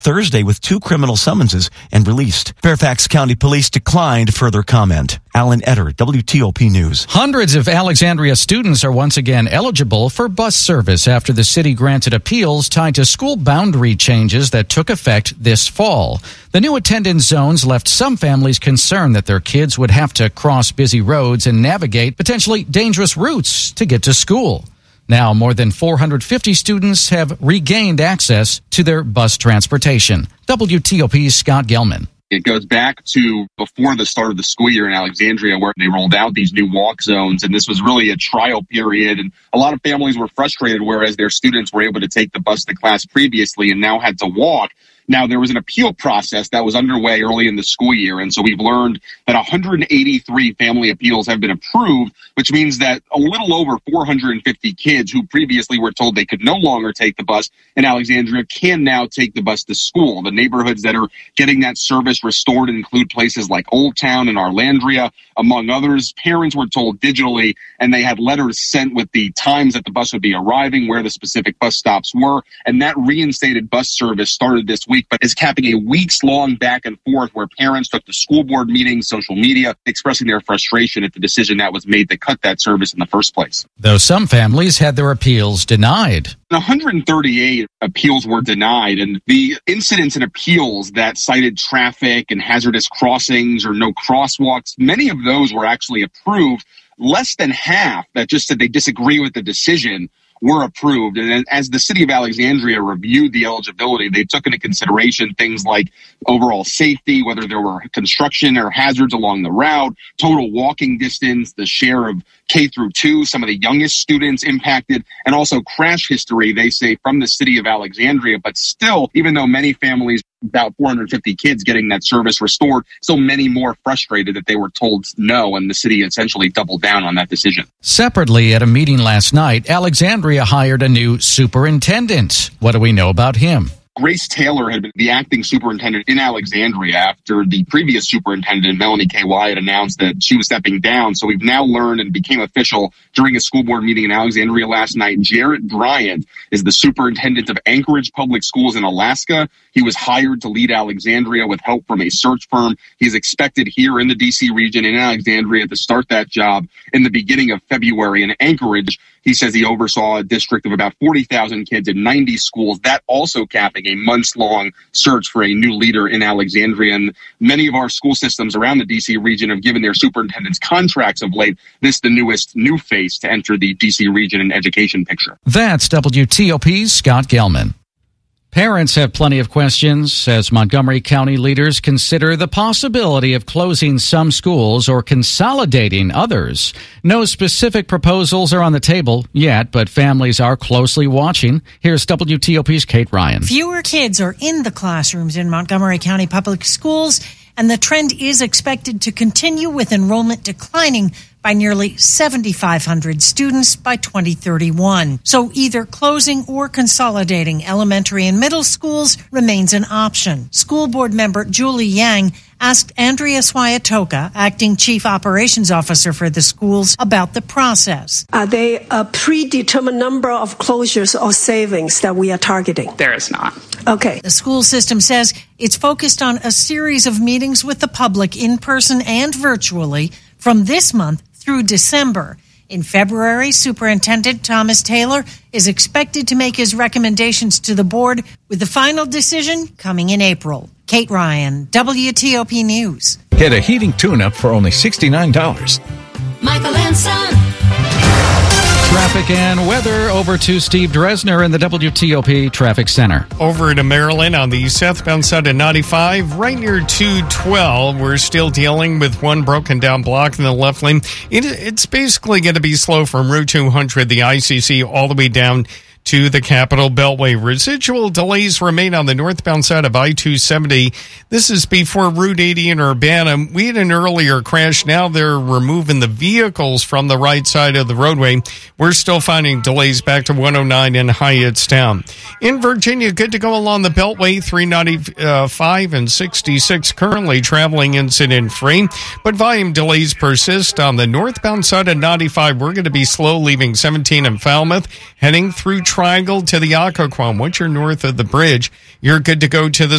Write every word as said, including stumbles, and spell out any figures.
Thursday with two criminal summonses and released. Fairfax County Police declined further comment. Alan Etter, W T O P News. Hundreds of Alexandria students are once again eligible for bus service after the city granted appeals tied to school boundary changes that took effect this fall. The new attendance zones left some families concerned that their kids would have to cross busy roads and navigate potentially dangerous routes to get to school. Now, more than four hundred fifty students have regained access to their bus transportation. W T O P's Scott Gelman. It goes back to before the start of the school year in Alexandria, where they rolled out these new walk zones. And this was really a trial period. And a lot of families were frustrated, whereas their students were able to take the bus to class previously and now had to walk. Now, there was an appeal process that was underway early in the school year, and so we've learned that one hundred eighty-three family appeals have been approved, which means that a little over four hundred fifty kids who previously were told they could no longer take the bus in Alexandria can now take the bus to school. The neighborhoods that are getting that service restored include places like Old Town and Arlandria, among others. Parents were told digitally, and they had letters sent with the times that the bus would be arriving, where the specific bus stops were, and that reinstated bus service started this week, but is capping a weeks-long back and forth where parents took to school board meetings, social media, expressing their frustration at the decision that was made to cut that service in the first place. Though some families had their appeals denied. one hundred thirty-eight appeals were denied, and the incidents and appeals that cited traffic and hazardous crossings or no crosswalks, many of those were actually approved. Less than half that just said they disagree with the decision were approved. And as the city of Alexandria reviewed the eligibility, they took into consideration things like overall safety, whether there were construction or hazards along the route, total walking distance, the share of K through two, some of the youngest students impacted, and also crash history, they say, from the city of Alexandria. But still, even though many families, about four hundred fifty kids getting that service restored, so many more frustrated that they were told no, and the city essentially doubled down on that decision. Separately, at a meeting last night, Alexandria hired a new superintendent. What do we know about him? Grace Taylor had been the acting superintendent in Alexandria after the previous superintendent, Melanie K. Wyatt, announced that she was stepping down. So we've now learned and became official during a school board meeting in Alexandria last night. Jarrett Bryant is the superintendent of Anchorage Public Schools in Alaska. He was hired to lead Alexandria with help from a search firm. He's expected here in the D C region in Alexandria to start that job in the beginning of February. In Anchorage, he says he oversaw a district of about forty thousand kids in ninety schools. That also capping a months-long search for a new leader in Alexandria. And many of our school systems around the D C region have given their superintendents contracts of late. This the newest new face to enter the D C region and education picture. That's W T O P's Scott Gelman. Parents have plenty of questions as Montgomery County leaders consider the possibility of closing some schools or consolidating others. No specific proposals are on the table yet, but families are closely watching. Here's W T O P's Kate Ryan. Fewer kids are in the classrooms in Montgomery County Public Schools, and the trend is expected to continue with enrollment declining by nearly seven thousand five hundred students by twenty thirty-one. So either closing or consolidating elementary and middle schools remains an option. School board member Julie Yang asked Andrea Swayatoka, acting chief operations officer for the schools, about the process. Are they a predetermined number of closures or savings that we are targeting? There is not. Okay. The school system says it's focused on a series of meetings with the public in person and virtually from this month through December. In February, Superintendent Thomas Taylor is expected to make his recommendations to the board, with the final decision coming in April. Kate Ryan, W T O P News. Get a heating tune-up for only sixty-nine dollars. Michael and Son. Traffic and weather over to Steve Dresner in the W T O P Traffic Center. Over to Maryland on the southbound side of ninety-five, right near two twelve. We're still dealing with one broken down block in the left lane. It, it's basically going to be slow from Route two hundred, the I C C, all the way down to the Capitol Beltway. Residual delays remain on the northbound side of I two seventy. This is before Route eighty in Urbana. We had an earlier crash. Now they're removing the vehicles from the right side of the roadway. We're still finding delays back to one oh nine in Hyattstown. In Virginia, good to go along the Beltway, three ninety-five and sixty-six currently traveling incident-free, but volume delays persist on the northbound side of ninety-five. We're going to be slow leaving seventeen in Falmouth, heading through Triangle to the Occoquan. Once you're north of the bridge, you're good to go to the